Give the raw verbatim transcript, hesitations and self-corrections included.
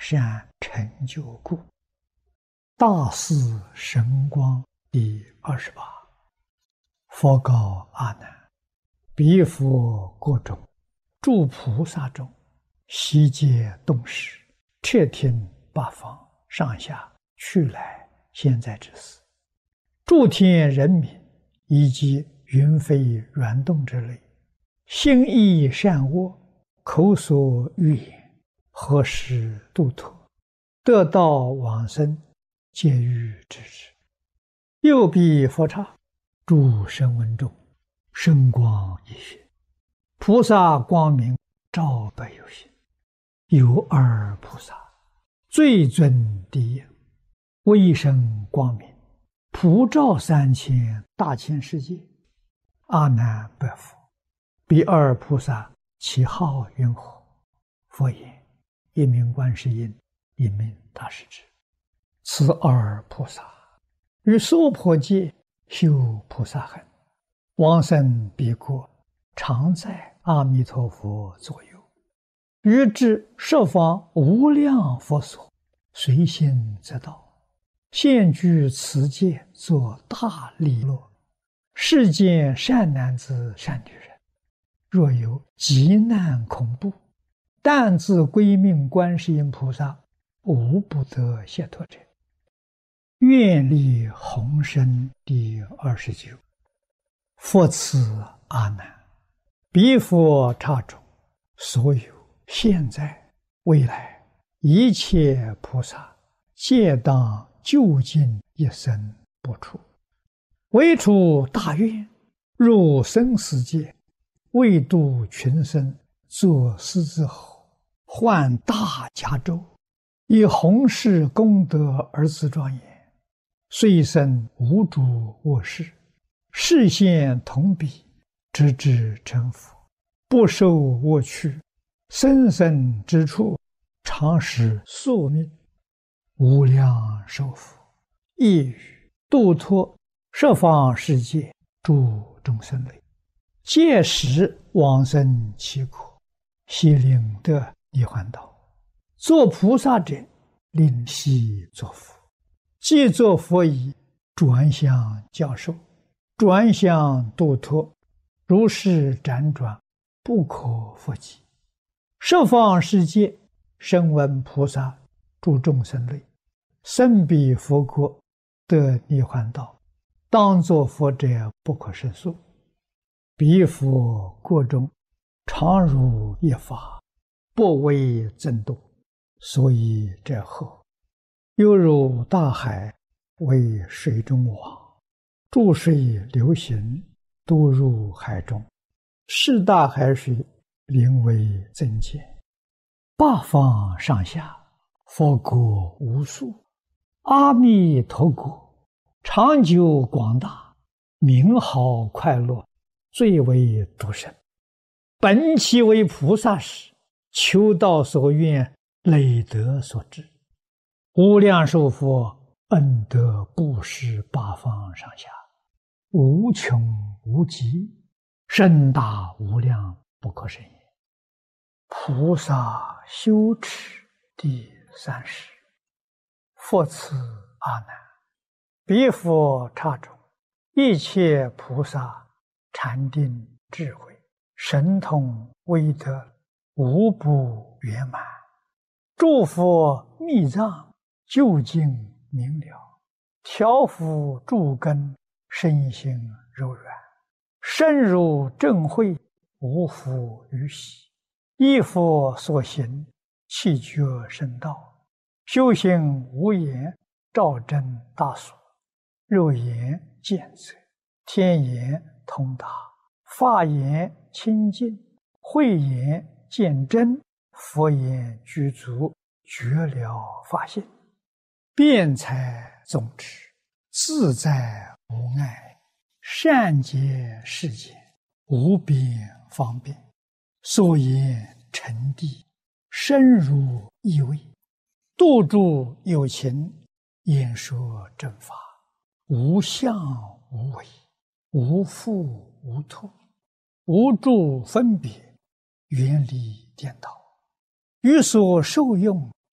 善成就故。大士神光第二十八。佛告阿难：彼佛国中，诸菩萨中，悉皆动识，彻听八方上下去来现在之事，诸天人民以及云飞软动之类，心意善恶，口所欲言，何时度脱，得道往生，皆欲知之。又彼佛刹，诸声闻中，圣光一现，菩萨光明照百有心。有二菩萨，最尊第一，威声光明，普照三千大千世界。阿难白佛：彼二菩萨其号云何？佛言：一名观世音，一名大势至。此二菩萨于娑婆界修菩萨行，往生彼国，常在阿弥陀佛左右，于至十方无量佛所，随心则到，现居此界，作大利乐。世间善男子善女人，若有急难恐怖，但自归命观世音菩萨，无不得解脱者。愿力宏深第二十九。佛赐阿难：彼佛刹中，所有现在未来一切菩萨，皆当究竟一生不出，唯出大愿，入生死界，为度群生，作狮子吼，换大迦州，以弘誓功德而自庄严。虽生无诸恶事，示现同彼，直至成佛，不受恶趣，生生之处，常使宿命，无量寿福，亦于度脱十方世界诸众生类，届时往生其国，悉令得涅槃道。作菩萨者，令悉作佛。既作佛已，转向教授，转向度脱，如是辗转，不可复计。十方世界声闻菩萨诸众生类，生彼佛国，得涅槃道，当作佛者不可胜数。彼佛国中，常如一法，不为增度，所以者何？犹如大海，为水中网，注水流行，都入海中，是大海水，名为增减。八方上下，佛国无数，阿弥陀国长久广大，名号快乐，最为独生。本其为菩萨时，求道所愿，累德所致，无量寿佛恩德布施八方上下，无穷无极，甚大无量，不可胜也。菩萨修持第三十。佛赐阿难：彼佛刹中，一切菩萨禅定智慧神通威德，无不圆满。诸佛密藏究竟明了，调伏诸根，身心柔软，深入正慧，无复于喜。依佛所行，气觉圣道，修行无言，照真大所，肉眼见则，天眼通达，法眼清净，慧眼见真，佛眼具足，觉了法性，辩才总持，自在无碍，善解世间，无边方便，所言成谛，深入意味，度诸有情，演说正法，无相无为，无复无脱，无诸分别，远离颠倒，于所受用